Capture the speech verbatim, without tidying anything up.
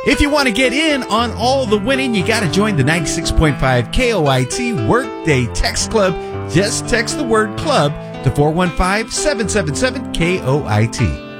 If you want to get in on all the winning, you got to join the ninety-six point five K O I T Workday Text Club. Just text the word club to four one five, seven seven seven, K O I T.